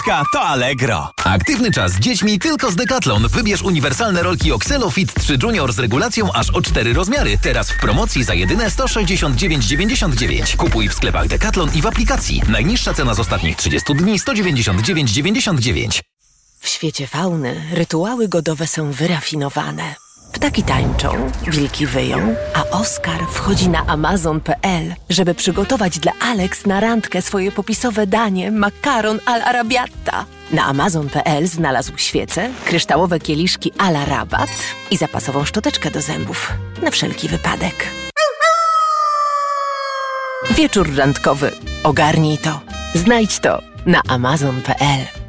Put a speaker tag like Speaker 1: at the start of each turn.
Speaker 1: To Allegro.
Speaker 2: Aktywny czas z dziećmi tylko z Decathlon. Wybierz uniwersalne rolki Oxelo Fit 3 Junior z regulacją aż o 4 rozmiary. Teraz w promocji za jedyne 169,99. Kupuj w sklepach Decathlon i w aplikacji. Najniższa cena z ostatnich 30 dni 199,99.
Speaker 3: W świecie fauny rytuały godowe są wyrafinowane. Ptaki tańczą, wilki wyją, a Oskar wchodzi na Amazon.pl, żeby przygotować dla Alex na randkę swoje popisowe danie makaron all'arrabbiata. Na Amazon.pl znalazł świece, kryształowe kieliszki à la rabat i zapasową szczoteczkę do zębów. Na wszelki wypadek. Wieczór randkowy. Ogarnij to. Znajdź to na Amazon.pl.